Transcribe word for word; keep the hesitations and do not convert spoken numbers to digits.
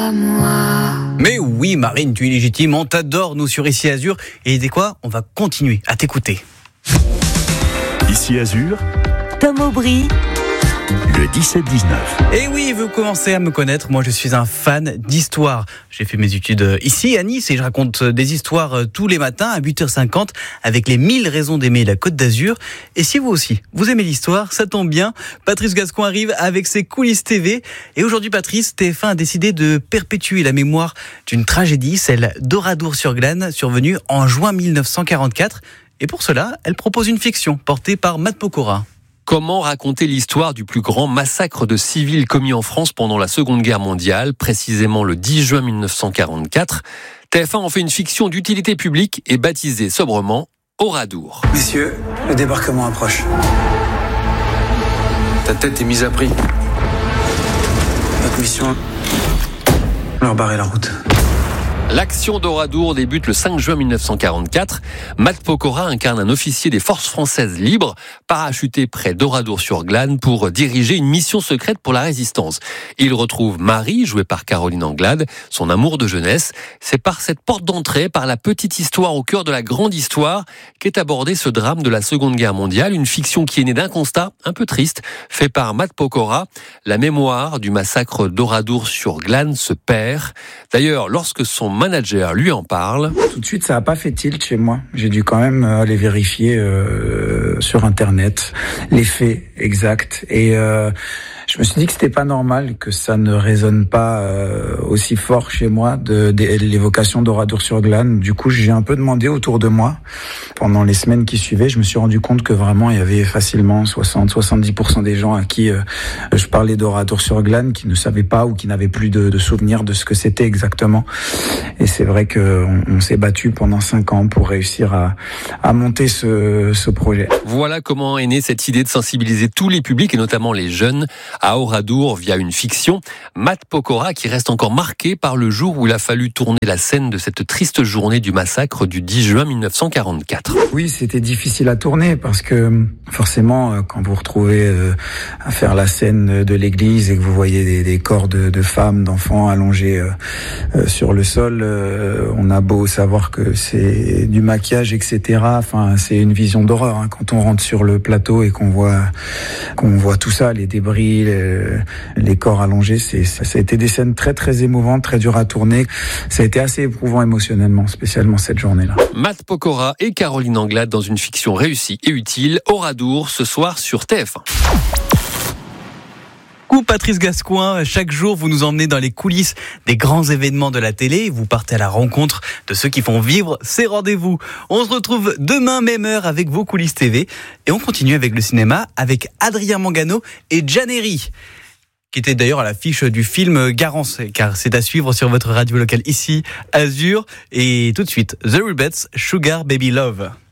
à moi. Mais oui, Marine, tu es légitime, on t'adore, nous, sur Ici Azur. Et tu sais quoi ? On va continuer à t'écouter. Ici Azur, Tom Aubry, le dix-sept dix-neuf. Et oui, vous commencez à me connaître, moi je suis un fan d'histoire. J'ai fait mes études ici à Nice et je raconte des histoires tous les matins à huit heures cinquante avec les mille raisons d'aimer la Côte d'Azur. Et si vous aussi, vous aimez l'histoire, ça tombe bien, Patrice Gascon arrive avec ses coulisses T V. Et aujourd'hui, Patrice, T F un a décidé de perpétuer la mémoire d'une tragédie, celle d'Oradour-sur-Glane, survenue en juin mille neuf cent quarante-quatre. Et pour cela, elle propose une fiction portée par Matt Pokora. Comment raconter l'histoire du plus grand massacre de civils commis en France pendant la Seconde Guerre mondiale, précisément le dix juin mille neuf cent quarante-quatre. T F un en fait une fiction d'utilité publique et baptisée sobrement Oradour. Messieurs, le débarquement approche. Ta tête est mise à prix. Notre mission, leur barrer la route. L'action d'Oradour débute le cinq juin mille neuf cent quarante-quatre. Matt Pokora incarne un officier des forces françaises libres, parachuté près d'Oradour-sur-Glane pour diriger une mission secrète pour la résistance. Il retrouve Marie, jouée par Caroline Anglade, son amour de jeunesse. C'est par cette porte d'entrée, par la petite histoire au cœur de la grande histoire, qu'est abordé ce drame de la Seconde Guerre mondiale, une fiction qui est née d'un constat un peu triste, fait par Matt Pokora. La mémoire du massacre d'Oradour-sur-Glane se perd. D'ailleurs, lorsque son manager lui en parle. Tout de suite, ça n'a pas fait tilt chez moi. J'ai dû quand même aller vérifier euh, sur Internet les faits exacts. Et euh, je me suis dit que c'était pas normal que ça ne résonne pas euh, aussi fort chez moi de, de l'évocation d'Oradour-sur-Glane. Du coup, j'ai un peu demandé autour de moi. Pendant les semaines qui suivaient, je me suis rendu compte que vraiment, il y avait facilement soixante à soixante-dix pour cent des gens à qui euh, je parlais d'Oradour-sur-Glane qui ne savaient pas ou qui n'avaient plus de, de souvenirs de ce que c'était exactement. Et c'est vrai qu'on on s'est battu pendant cinq ans pour réussir à, à monter ce, ce projet. Voilà comment est née cette idée de sensibiliser tous les publics et notamment les jeunes à Oradour via une fiction. Matt Pokora qui reste encore marqué par le jour où il a fallu tourner la scène de cette triste journée du massacre du dix juin mille neuf cent quarante-quatre. Oui, c'était difficile à tourner parce que forcément, quand vous vous retrouvez à faire la scène de l'église et que vous voyez des, des corps de, de femmes, d'enfants allongés sur le sol, on a beau savoir que c'est du maquillage, et cetera. Enfin, c'est une vision d'horreur hein, quand on rentre sur le plateau et qu'on voit qu'on voit tout ça, les débris, les, les corps allongés. C'est, ça a été des scènes très très émouvantes, très dures à tourner. Ça a été assez éprouvant émotionnellement, spécialement cette journée-là. Matt Pokora et Caroline Anglade dans une fiction réussie et utile. Oradour ce soir sur T F un. Patrice Gascoin, chaque jour vous nous emmenez dans les coulisses des grands événements de la télé, vous partez à la rencontre de ceux qui font vivre ces rendez-vous. On se retrouve demain même heure avec vos coulisses T V et on continue avec le cinéma avec Adrien Mangano et Gianeri, qui était d'ailleurs à l'affiche du film Garance, car c'est à suivre sur votre radio locale ici Azur. Et tout de suite The Rubettes, Sugar Baby Love.